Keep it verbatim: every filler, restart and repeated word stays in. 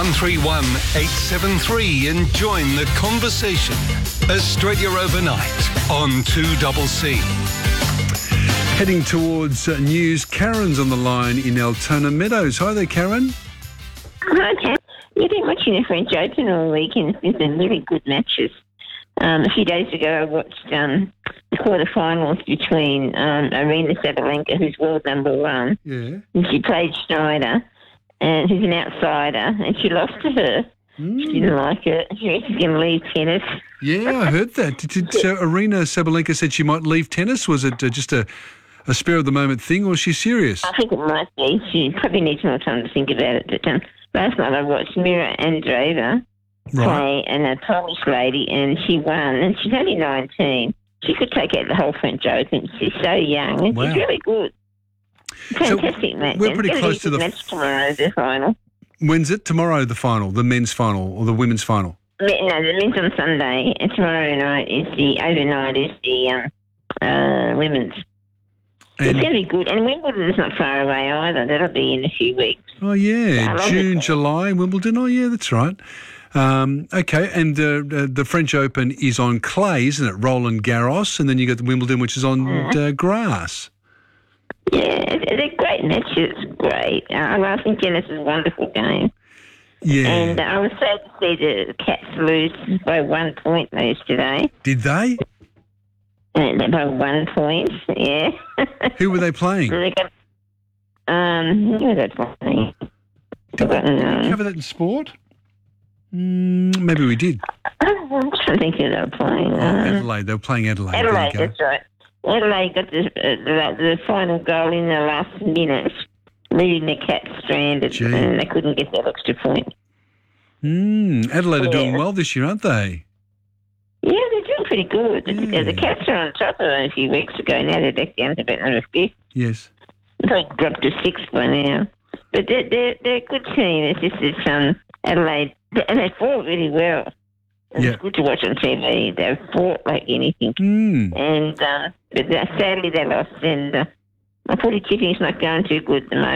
one three one, eight seven three and join the conversation. Australia Overnight on two C C. Heading towards uh, news, Karen's on the line in Altona Meadows. Hi there, Karen. Hi, Ken. You've been watching the French Open all weekend. There's been some really good matches. Um, a few days ago, I watched um, the quarterfinals between um, Arina Sabalenka, who's world number one, Yeah. and she played Schneider, and who's an outsider, and she lost to her. Mm. She didn't like it. She reckons she's going to leave tennis. Yeah, I heard that. Did, did, so Arina Sabalenka said she might leave tennis. Was it uh, just a, a spare-of-the-moment thing, or is she serious? I think it might be. She probably needs more time to think about it. But um, last night I watched Mira Andreeva Right. play, and a Polish lady, and she won, and she's only nineteen. She could take out the whole French Open. She's so young, and Wow. she's really good. Fantastic So match. we're And pretty it's gonna close be to a the good f- match tomorrow, the final. When's it? Tomorrow, the final, the men's final, or the women's final? No, the men's on Sunday, and tomorrow night is the overnight is the um, uh, women's. And, It's going to be good, and Wimbledon's not far away either. That'll be in a few weeks. oh, yeah, I love June, it. July, Wimbledon. Oh, yeah, that's right. Um, okay, and uh, uh, the French Open is on clay, isn't it? Roland Garros, and then you got the Wimbledon, which is on uh, grass. Yeah, they're great matches. Great. Uh, I think tennis is a wonderful game. Yeah. And uh, I was sad to see the Cats lose by one point those today. Did they? Uh, by one point, yeah. Who were they playing? So they got, um, who was that playing? Forgotten, Did we um, cover that in sport? Mm, maybe we did. I'm trying to think who they were playing. Oh, Um, Adelaide. They were playing Adelaide. There you Adelaide, go. that's right. Adelaide got the, uh, the the final goal in the last minute, leaving the Cats stranded, Gee. and they couldn't get that extra point. Mm, Adelaide are doing Yeah. well this year, aren't they? Yeah, they're doing pretty good. The- Yeah. The Cats are on top of them a few weeks ago. Now they're back down to about number fifth. Yes. They dropped to sixth by now. But they're, they're, they're a good team. It's just that um, Adelaide, and they fought really well. It's Yeah. good to watch on T V. They fought like anything. Mm. And um, but they- sadly they lost. And uh, my footy tipping's not going too good at the